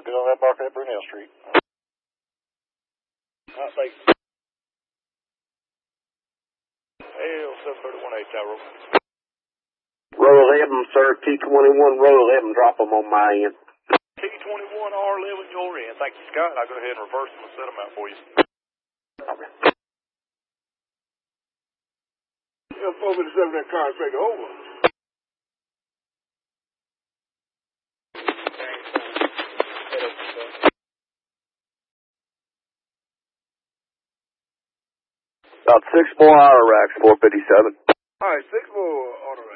Get on that bark at Brunel Street. Thanks. Hell, 731 Tower. Roll 11, sir. T21, roll 11. Drop them on my end. T21, R11, you're in. Thank you, Scott. I'll go ahead and reverse them and set them out for you. Okay. Yeah, 457, that car is taking over. About 6 more auto racks, 457. All right, 6 more auto racks.